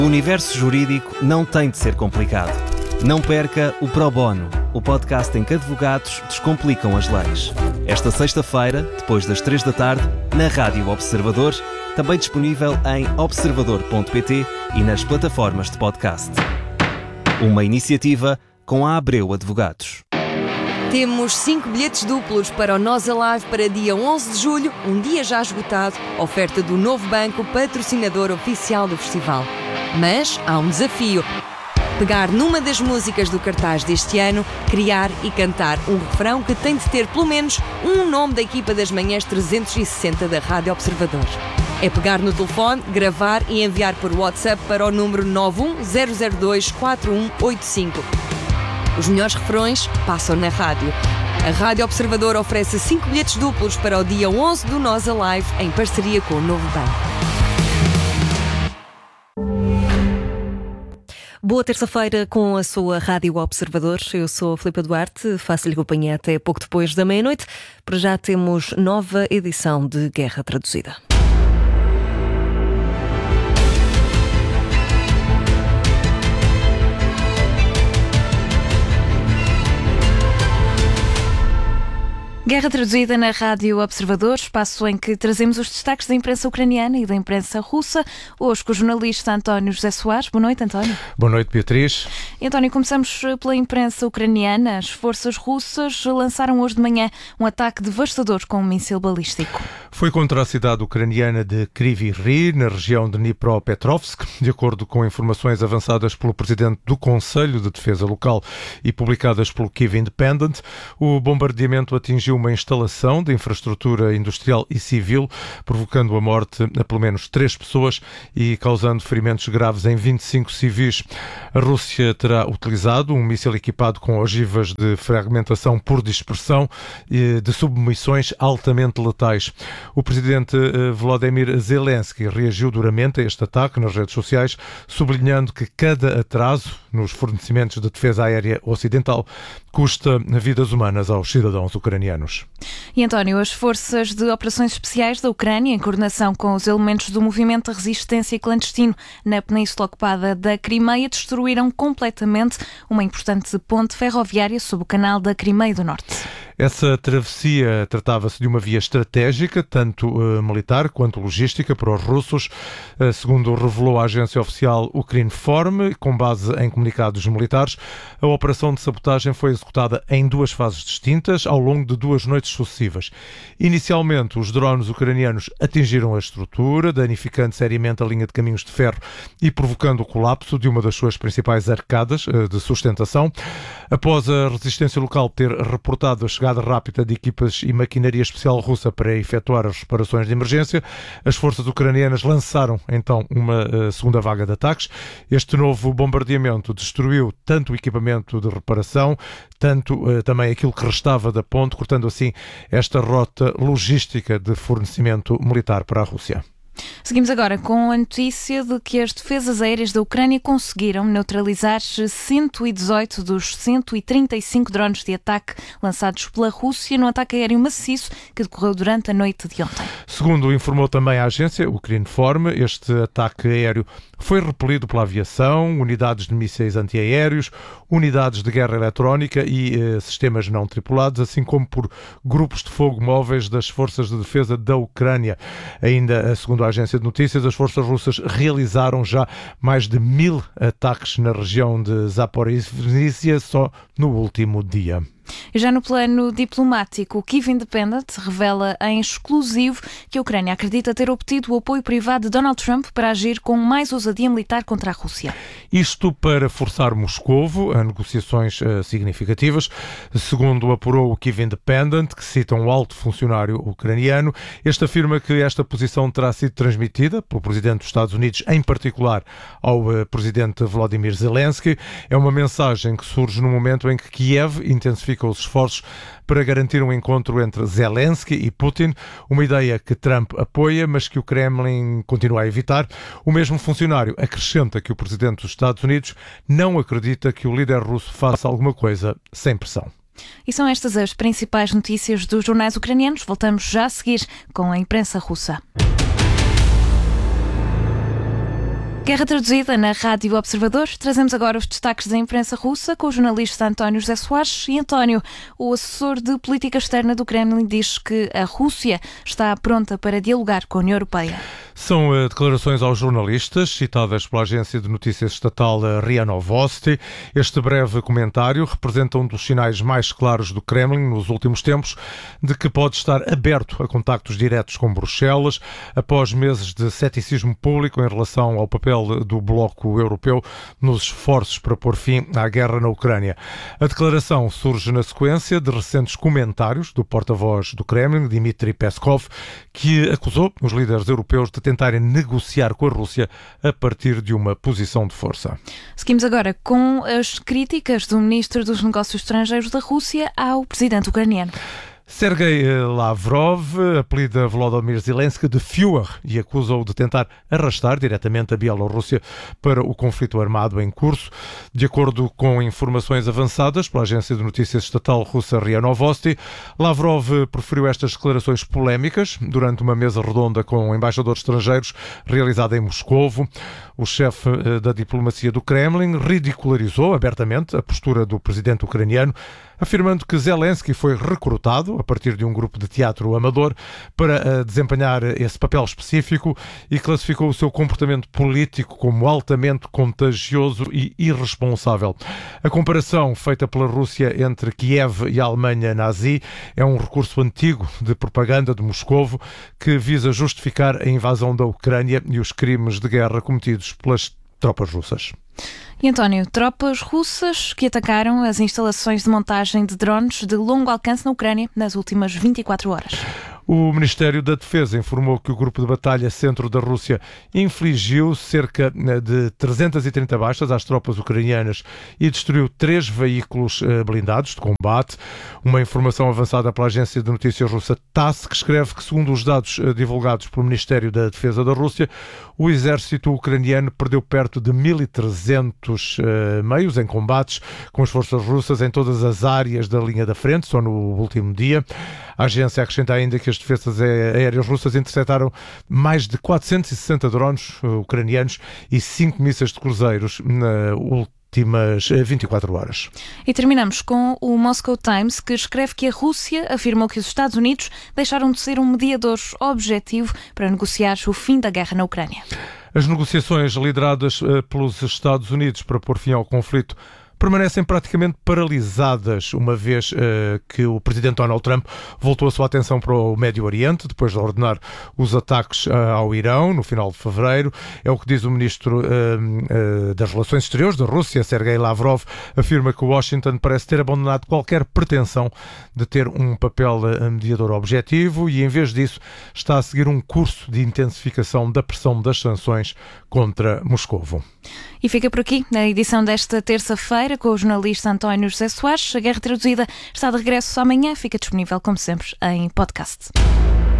O universo jurídico não tem de ser complicado. Não perca o Pro Bono, o podcast em que advogados descomplicam as leis. Esta sexta-feira, depois das 3 da tarde, na Rádio Observador, também disponível em observador.pt e nas plataformas de podcast. Uma iniciativa com a Abreu Advogados. Temos 5 bilhetes duplos para o Nós Alive para dia 11 de julho, um dia já esgotado, oferta do Novo Banco, patrocinador oficial do festival. Mas há um desafio: pegar numa das músicas do cartaz deste ano, criar e cantar um refrão que tem de ter pelo menos um nome da equipa das manhãs 360 da Rádio Observador. É pegar no telefone, gravar e enviar por WhatsApp para o número 910024185. Os melhores refrões passam na rádio. A Rádio Observador oferece 5 bilhetes duplos para o dia 11 do Nós Alive, em parceria com o Novo Banco. Boa terça-feira com a sua Rádio Observador. Eu sou a Filipa Duarte, faço-lhe companhia até pouco depois da meia-noite. Para já temos nova edição de Guerra Traduzida. Guerra Traduzida na Rádio Observador, espaço em que trazemos os destaques da imprensa ucraniana e da imprensa russa. Hoje com o jornalista António José Soares. Boa noite, António. Boa noite, Beatriz. E, António, começamos pela imprensa ucraniana. As forças russas lançaram hoje de manhã um ataque devastador com um míssil balístico. Foi contra a cidade ucraniana de Kryvyi Rih, na região de Dnipropetrovsk. De acordo com informações avançadas pelo presidente do Conselho de Defesa Local e publicadas pelo Kyiv Independent, o bombardeamento atingiu uma instalação de infraestrutura industrial e civil, provocando a morte a pelo menos 3 pessoas e causando ferimentos graves em 25 civis. A Rússia terá utilizado um míssil equipado com ogivas de fragmentação por dispersão e de submissões altamente letais. O presidente Volodymyr Zelensky reagiu duramente a este ataque nas redes sociais, sublinhando que cada atraso nos fornecimentos de defesa aérea ocidental custa vidas humanas aos cidadãos ucranianos. E, António, as forças de operações especiais da Ucrânia, em coordenação com os elementos do movimento de resistência clandestino na península ocupada da Crimeia, destruíram completamente uma importante ponte ferroviária sob o canal da Crimeia do Norte. Essa travessia tratava-se de uma via estratégica, tanto militar quanto logística, para os russos, segundo revelou a agência oficial Ukrinform, com base em comunicados militares. A operação de sabotagem foi executada em 2 fases distintas, ao longo de 2 noites sucessivas. Inicialmente, os drones ucranianos atingiram a estrutura, danificando seriamente a linha de caminhos de ferro e provocando o colapso de uma das suas principais arcadas de sustentação. Após a resistência local ter reportado a chegada rápida de equipas e maquinaria especial russa para efetuar as reparações de emergência, as forças ucranianas lançaram então uma segunda vaga de ataques. Este novo bombardeamento destruiu tanto o equipamento de reparação, tanto também aquilo que restava da ponte, cortando assim esta rota logística de fornecimento militar para a Rússia. Seguimos agora com a notícia de que as defesas aéreas da Ucrânia conseguiram neutralizar 118 dos 135 drones de ataque lançados pela Rússia no ataque aéreo maciço que decorreu durante a noite de ontem. Segundo informou também a agência Ukrinform, este ataque aéreo foi repelido pela aviação, unidades de mísseis antiaéreos, unidades de guerra eletrónica e sistemas não tripulados, assim como por grupos de fogo móveis das forças de defesa da Ucrânia. Ainda, segundo a agência de notícias, as forças russas realizaram já mais de 1000 ataques na região de Zaporizhzhia só no último dia. Já no plano diplomático, o Kyiv Independent revela em exclusivo que a Ucrânia acredita ter obtido o apoio privado de Donald Trump para agir com mais ousadia militar contra a Rússia. Isto para forçar Moscovo a negociações significativas. Segundo apurou o Kyiv Independent, que cita um alto funcionário ucraniano, este afirma que esta posição terá sido transmitida pelo presidente dos Estados Unidos, em particular ao presidente Volodymyr Zelensky. É uma mensagem que surge no momento em que Kiev intensifica os esforços para garantir um encontro entre Zelensky e Putin, uma ideia que Trump apoia, mas que o Kremlin continua a evitar. O mesmo funcionário acrescenta que o presidente dos Estados Unidos não acredita que o líder russo faça alguma coisa sem pressão. E são estas as principais notícias dos jornais ucranianos. Voltamos já a seguir com a imprensa russa. Guerra traduzida na Rádio Observador. Trazemos agora os destaques da imprensa russa com o jornalista António José Soares. E António, o assessor de política externa do Kremlin, diz que a Rússia está pronta para dialogar com a União Europeia. São declarações aos jornalistas, citadas pela agência de notícias estatal RIA Novosti. Este breve comentário representa um dos sinais mais claros do Kremlin nos últimos tempos de que pode estar aberto a contactos diretos com Bruxelas, após meses de ceticismo público em relação ao papel do bloco europeu nos esforços para pôr fim à guerra na Ucrânia. A declaração surge na sequência de recentes comentários do porta-voz do Kremlin, Dmitry Peskov, que acusou os líderes europeus de tentarem negociar com a Rússia a partir de uma posição de força. Seguimos agora com as críticas do ministro dos Negócios Estrangeiros da Rússia ao presidente ucraniano. Sergei Lavrov apelida Volodymyr Zelensky de Führer e acusa-o de tentar arrastar diretamente a Bielorrússia para o conflito armado em curso. De acordo com informações avançadas pela agência de notícias estatal russa RIA Novosti, Lavrov proferiu estas declarações polémicas durante uma mesa redonda com embaixadores estrangeiros realizada em Moscovo. O chefe da diplomacia do Kremlin ridicularizou abertamente a postura do presidente ucraniano, afirmando que Zelensky foi recrutado a partir de um grupo de teatro amador para desempenhar esse papel específico e classificou o seu comportamento político como altamente contagioso e irresponsável. A comparação feita pela Rússia entre Kiev e a Alemanha nazi é um recurso antigo de propaganda de Moscovo que visa justificar a invasão da Ucrânia e os crimes de guerra cometidos pelas tropas russas. E António, tropas russas que atacaram as instalações de montagem de drones de longo alcance na Ucrânia nas últimas 24 horas. O Ministério da Defesa informou que o grupo de batalha centro da Rússia infligiu cerca de 330 baixas às tropas ucranianas e destruiu 3 veículos blindados de combate. Uma informação avançada pela agência de notícias russa TASS, que escreve que, segundo os dados divulgados pelo Ministério da Defesa da Rússia, o exército ucraniano perdeu perto de 1.300 meios em combates com as forças russas em todas as áreas da linha da frente, só no último dia. A agência acrescenta ainda que as defesas aéreas russas interceptaram mais de 460 drones ucranianos e 5 mísseis de cruzeiros na últimas 24 horas. E terminamos com o Moscow Times, que escreve que a Rússia afirmou que os Estados Unidos deixaram de ser um mediador objetivo para negociar o fim da guerra na Ucrânia. As negociações lideradas pelos Estados Unidos para pôr fim ao conflito permanecem praticamente paralisadas, uma vez que o presidente Donald Trump voltou a sua atenção para o Médio Oriente, depois de ordenar os ataques ao Irão no final de fevereiro. É o que diz o ministro das Relações Exteriores da Rússia, Sergei Lavrov, afirma que Washington parece ter abandonado qualquer pretensão de ter um papel mediador objetivo e, em vez disso, está a seguir um curso de intensificação da pressão das sanções contra Moscovo. E fica por aqui na edição desta terça-feira com o jornalista António José Soares. A Guerra Traduzida está de regresso amanhã. Fica disponível, como sempre, em podcast.